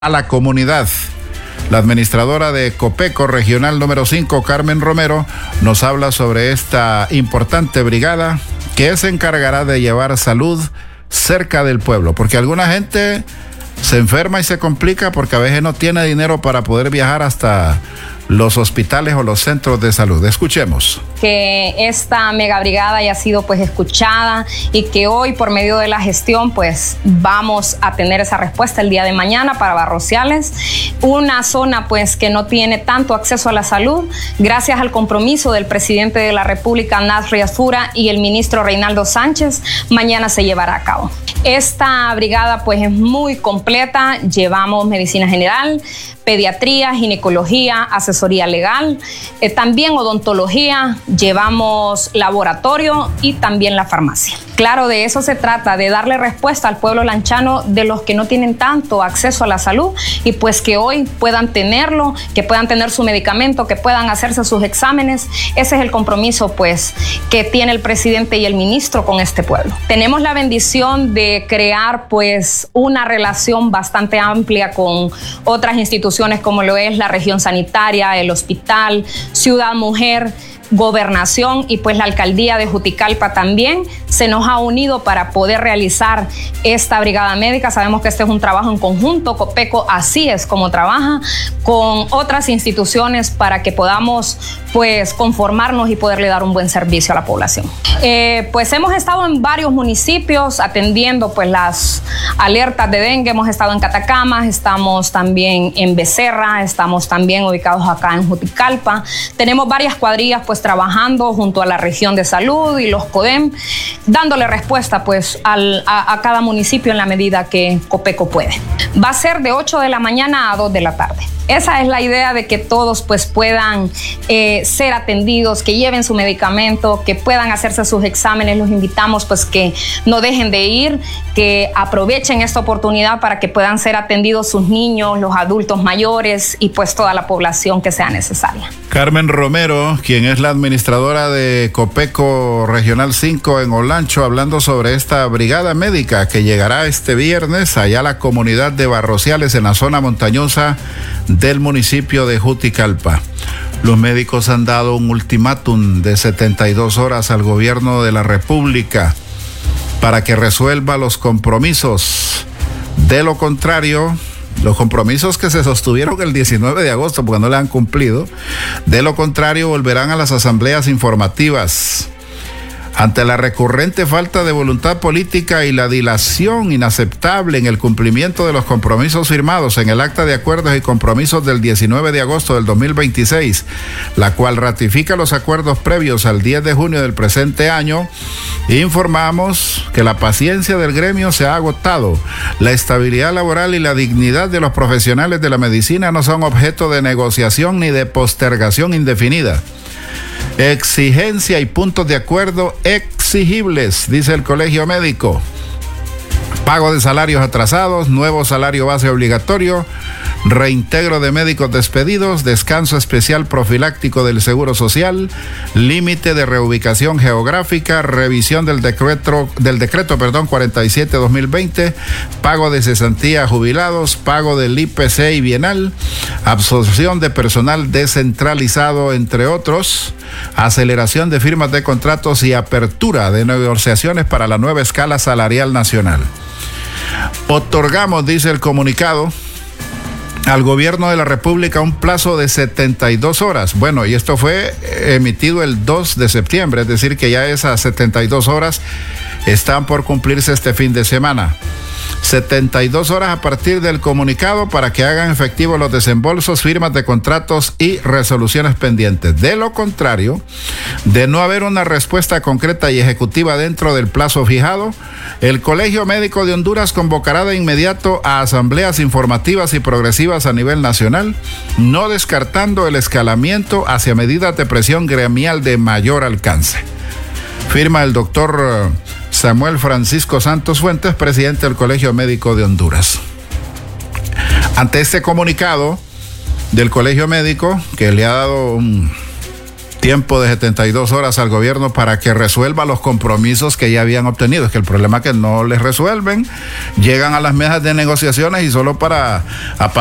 a la comunidad. La administradora de Copeco Regional número 5, Carmen Romero, nos habla sobre esta importante brigada que se encargará de llevar salud cerca del pueblo, porque alguna gente se enferma y se complica porque a veces no tiene dinero para poder viajar hasta los hospitales o los centros de salud. Escuchemos. Que esta megabrigada haya sido escuchada y que hoy por medio de la gestión vamos a tener esa respuesta el día de mañana para Barrociales, una zona que no tiene tanto acceso a la salud, gracias al compromiso del presidente de la República, Nasri Asfura, y el ministro Reinaldo Sánchez, mañana se llevará a cabo. Esta brigada es muy completa, llevamos medicina general, pediatría, ginecología, asesoría legal, también odontología, llevamos laboratorio y también la farmacia. Claro, de eso se trata, de darle respuesta al pueblo lanchano, de los que no tienen tanto acceso a la salud y que hoy puedan tenerlo, que puedan tener su medicamento, que puedan hacerse sus exámenes. Ese es el compromiso que tiene el presidente y el ministro con este pueblo. Tenemos la bendición de crear una relación bastante amplia con otras instituciones como lo es la región sanitaria, el hospital, Ciudad Mujer, Gobernación y la alcaldía de Juticalpa también se nos ha unido para poder realizar esta brigada médica. Sabemos que este es un trabajo en conjunto. Copeco así es como trabaja con otras instituciones para que podamos conformarnos y poderle dar un buen servicio a la población. Hemos estado en varios municipios atendiendo las alertas de dengue. Hemos estado en Catacama, estamos también en Becerra, estamos también ubicados acá en Juticalpa. Tenemos varias cuadrillas trabajando junto a la región de salud y los CODEM, dándole respuesta a cada municipio en la medida que Copeco puede. Va a ser de 8 de la mañana a 2 de la tarde. Esa es la idea, de que todos puedan ser atendidos, que lleven su medicamento, que puedan hacerse sus exámenes. Los invitamos que no dejen de ir, que aprovechen esta oportunidad para que puedan ser atendidos sus niños, los adultos mayores y toda la población que sea necesaria. Carmen Romero, quien es la administradora de Copeco Regional 5 en Olancho, hablando sobre esta brigada médica que llegará este viernes allá a la comunidad de Barrociales en la zona montañosa del municipio de Juticalpa. Los médicos han dado un ultimátum de 72 horas al gobierno de la República para que resuelva los compromisos. De lo contrario, los compromisos que se sostuvieron el 19 de agosto, porque no le han cumplido, de lo contrario volverán a las asambleas informativas. Ante la recurrente falta de voluntad política y la dilación inaceptable en el cumplimiento de los compromisos firmados en el acta de acuerdos y compromisos del 19 de agosto del 2026, la cual ratifica los acuerdos previos al 10 de junio del presente año, informamos que la paciencia del gremio se ha agotado. La estabilidad laboral y la dignidad de los profesionales de la medicina no son objeto de negociación ni de postergación indefinida. Exigencia y puntos de acuerdo exigibles, dice el Colegio Médico. Pago de salarios atrasados, nuevo salario base obligatorio, reintegro de médicos despedidos, descanso especial profiláctico del Seguro Social, límite de reubicación geográfica, revisión del decreto 47-2020, pago de cesantía a jubilados, pago del IPC y bienal, absorción de personal descentralizado, entre otros, aceleración de firmas de contratos y apertura de negociaciones para la nueva escala salarial nacional. Otorgamos, dice el comunicado, al gobierno de la República un plazo de 72 horas. Bueno, y esto fue emitido el 2 de septiembre, es decir, que ya esas 72 horas están por cumplirse este fin de semana. 72 horas a partir del comunicado para que hagan efectivos los desembolsos, firmas de contratos y resoluciones pendientes. De lo contrario, de no haber una respuesta concreta y ejecutiva dentro del plazo fijado, el Colegio Médico de Honduras convocará de inmediato a asambleas informativas y progresivas a nivel nacional, no descartando el escalamiento hacia medidas de presión gremial de mayor alcance. Firma el doctor Samuel Francisco Santos Fuentes, presidente del Colegio Médico de Honduras. Ante este comunicado del Colegio Médico, que le ha dado tiempo de 72 horas al gobierno para que resuelva los compromisos que ya habían obtenido. Es que el problema es que no les resuelven, llegan a las mesas de negociaciones y solo para